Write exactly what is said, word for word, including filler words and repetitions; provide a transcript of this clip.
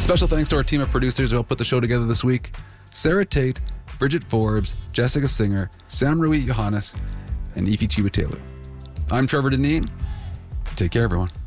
Special thanks to our team of producers who helped put the show together this week. Sarah Tate, Bridget Forbes, Jessica Singer, Sam Rui Johannes, and Ifi Chiwatelu. I'm Trevor Deneen. Take care, everyone.